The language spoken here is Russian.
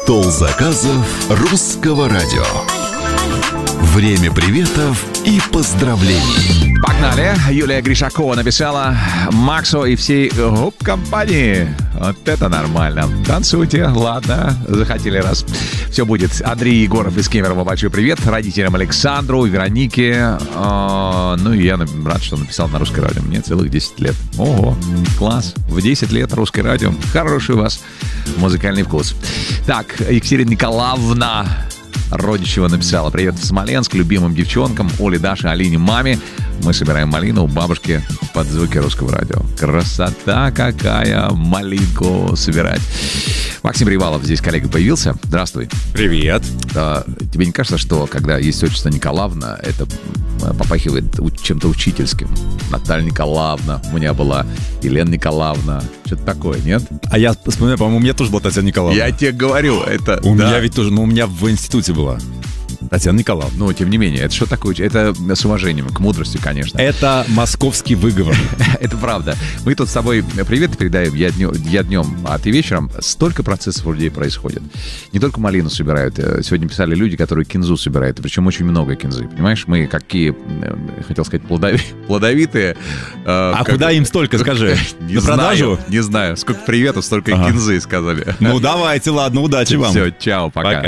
Стол заказов русского радио. Время приветов и поздравлений. Погнали. Юлия Гришакова написала: Максу и всей гоп-компании. Вот это нормально. Танцуйте, ладно, захотели раз. Все будет. Андрей Егоров из Кемерово, большой привет. Родителям Александру, Веронике. Ну и я рад, что написал на русское радио. Мне целых 10 лет. Ого, класс. В 10 лет русское радио. Хороший у вас музыкальный вкус. Так, Екатерина Николаевна Родичева написала: привет в Смоленск любимым девчонкам Оле, Даше, Алине, маме. Мы собираем малину у бабушки под звуки русского радио. Красота какая, малинку собирать. Максим Привалов здесь, коллега, появился. Здравствуй. Привет. Тебе не кажется, что когда есть отчество Николаевна, это попахивает чем-то учительским? Наталья Николаевна, у меня была Елена Николаевна. Что-то такое, нет? А я вспоминаю, по-моему, у меня тоже была Татьяна Николаевна. Я тебе говорю, это... У меня ведь тоже, но у меня в институте была Татьяна Николаевна. Ну, тем не менее, это что такое? Это с уважением, к мудрости, конечно. Это московский выговор. Это правда. Мы тут с тобой привет передаем, я днем, а ты вечером. Столько процессов у людей происходит. Не только малину собирают. Сегодня писали люди, которые кинзу собирают. И причем очень много кинзы. Понимаешь, мы какие, хотел сказать, плодовитые. Куда им столько, скажи? На продажу? Не знаю. Сколько приветов, столько кинзы сказали. Ну, давайте, ладно, удачи вам. Все, чао, пока.